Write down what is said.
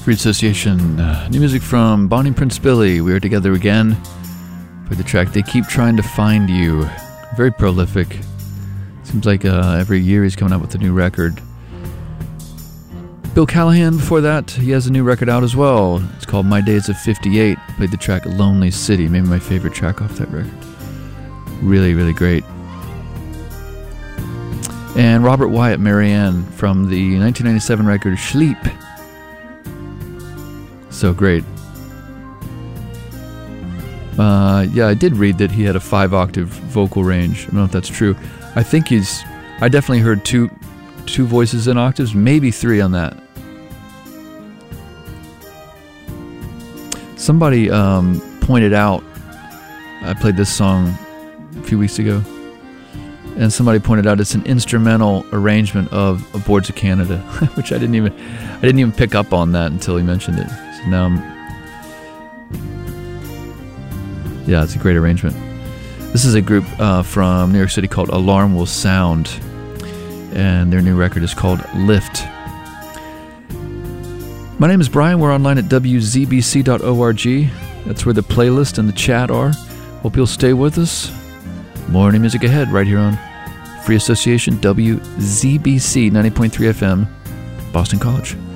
Free Association. New music from Bonnie Prince Billy. We are together again. Played the track They Keep Trying to Find You. Very prolific. Seems like every year he's coming out with a new record. Bill Callahan before that, he has a new record out as well. It's called My Days of 58. Played the track Lonely City, maybe my favorite track off that record. Really, really great. And Robert Wyatt, Marianne, from the 1997 record Sleep. So great. Yeah, I did read that he had a 5-octave vocal range. I don't know if that's true. I definitely heard two voices in octaves, maybe 3 on that. Somebody pointed out, I played this song a few weeks ago, and somebody pointed out it's an instrumental arrangement of Boards of Canada, which I didn't even pick up on that until he mentioned it. So now yeah, it's a great arrangement. This is a group from New York City called Alarm Will Sound, and their new record is called Lift. My name is Brian. We're online at wzbc.org. That's where the playlist and the chat are. Hope you'll stay with us. More new music ahead right here on Free Association WZBC 90.3 FM, Boston College.